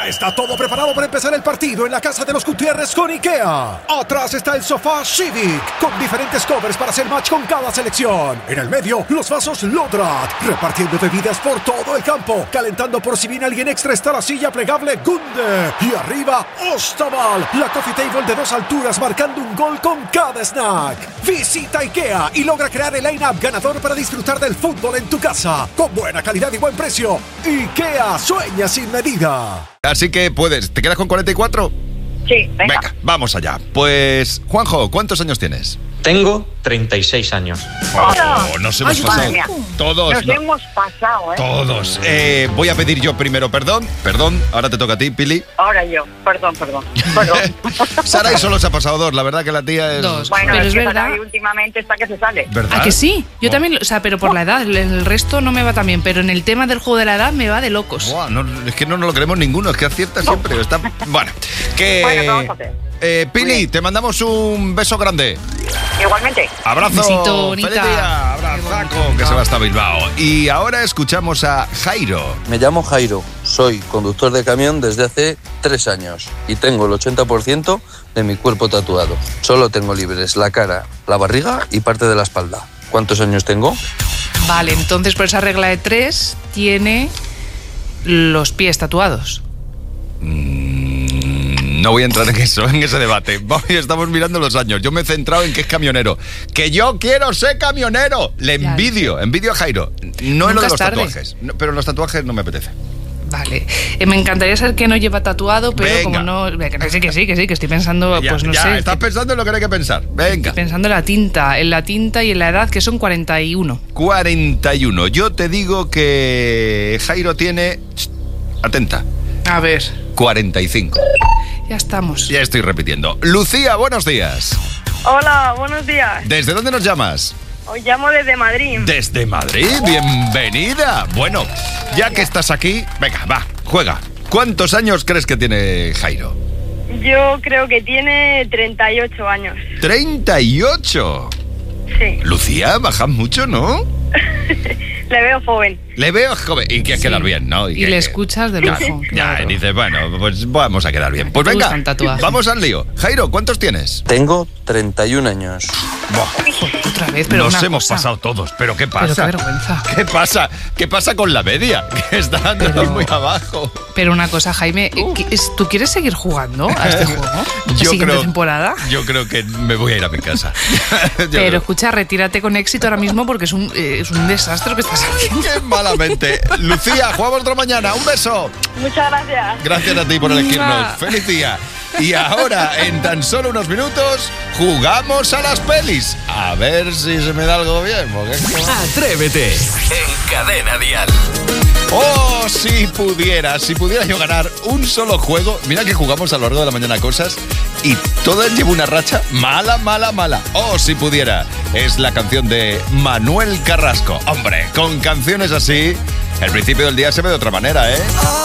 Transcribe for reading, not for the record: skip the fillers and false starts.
Ya está todo preparado para empezar el partido en la casa de los Gutiérrez con IKEA. Atrás está el sofá Civic, con diferentes covers para hacer match con cada selección. En el medio, los vasos Lodrat, repartiendo bebidas por todo el campo. Calentando por si viene alguien extra está la silla plegable Gunde. Y arriba, Ostaval, la coffee table de 2 alturas marcando un gol con cada snack. Visita IKEA y logra crear el line-up ganador para disfrutar del fútbol en tu casa. Con buena calidad y buen precio. IKEA, sueña sin medida. Así que puedes. ¿Te quedas con 44? Sí, venga. Venga, vamos allá. Pues, Juanjo, ¿cuántos años tienes? Tengo 36 años. Oh, nos hemos Ay, pasado. madre mía. Todos. Nos hemos pasado, ¿eh? Todos. Voy a pedir yo primero perdón. Perdón, ahora te toca a ti, Pili. Ahora yo. Perdón. Saray solo se ha pasado 2. La verdad que la tía es... 2. Bueno, Pero es que verdad. Saray últimamente está que se sale. ¿Verdad? ¿A que sí? Yo Oh. también, o sea, pero por la edad. En el resto no me va tan bien. Pero en el tema del juego de la edad me va de locos. Buah, no, es que no nos lo creemos ninguno. Es que acierta siempre. Está... Bueno, que... Bueno, ¿qué vamos a hacer? Pili, te mandamos un beso grande. Igualmente. Abrazo. Besito, bonita. Feliz día. Abrazaco, que se va hasta Bilbao. Y ahora escuchamos a Jairo. Me llamo Jairo, soy conductor de camión desde hace 3 años y tengo el 80% de mi cuerpo tatuado. Solo tengo libres la cara, la barriga y parte de la espalda. ¿Cuántos años tengo? Vale, entonces por esa regla de 3 tiene los pies tatuados. No voy a entrar en eso, en ese debate. Estamos mirando los años. Yo me he centrado en que es camionero. ¡Que yo quiero ser camionero! Le Ya, envidio a Jairo. No en lo Nunca de es los tarde. tatuajes. No, pero los tatuajes no me apetece. Vale. Me encantaría saber que no lleva tatuado, pero Venga. como no... Que sí, que estoy pensando, pues no ya, sé. estás pensando en lo que hay que pensar. Venga. Pensando en la tinta y en la edad, que son 41. 41. Yo te digo que Jairo tiene... Atenta. A ver, 45. ya estamos. Ya estoy repitiendo. Lucía, buenos días. Hola, buenos días. ¿Desde dónde nos llamas? Os llamo desde Madrid. Desde Madrid, bienvenida. Bueno, ya que estás aquí, venga, va, juega. ¿Cuántos años crees que tiene Jairo? Yo creo que tiene 38 años. 38. Sí, Lucía, bajas mucho, ¿no? le veo joven. Le veo joven y que Sí. quedar bien, ¿no? Y que- le escuchas de lujo. Claro, claro. Ya, y dices, bueno, pues vamos a quedar bien. Pues te venga, gustan tatuajes. vamos al lío. Jairo, ¿cuántos tienes? Tengo 31 años. Buah, Otra vez, pero nos una hemos cosa. pasado todos, pero ¿qué Pero pasa? qué vergüenza. ¿Qué pasa? ¿Qué pasa con la media? Que está andando muy abajo. Pero una cosa, Jaime, ¿tú quieres seguir jugando a este juego? ¿La siguiente temporada? Yo creo que me voy a ir a mi casa. Yo Pero creo- escucha, retírate con éxito ahora mismo porque es un desastre lo que estás haciendo. ¡Qué malamente! Lucía, jugamos otra mañana. ¡Un beso! Muchas gracias. Gracias a ti por elegirnos. ¡Mua! ¡Feliz día! Y ahora, en tan solo unos minutos, jugamos a las pelis. A ver si se me da algo bien. Porque... Atrévete en Cadena Dial. ¡Oh, si pudiera yo ganar un solo juego! Mira que jugamos a lo largo de la mañana cosas y todas llevo una racha mala. ¡Oh, si pudiera! Es la canción de Manuel Carrasco. Hombre, con canciones así, el principio del día se ve de otra manera, ¿eh?